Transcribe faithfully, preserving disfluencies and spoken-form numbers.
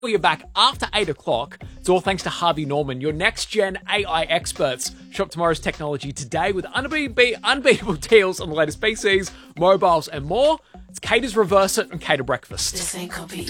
You're back after eight o'clock. It's all thanks to Harvey Norman, your next-gen A I experts. Shop tomorrow's technology today with unbe- unbeatable deals on the latest P Cs, mobiles, and more. It's Cater's Reverse It and Cater Breakfast. This ain't gonna be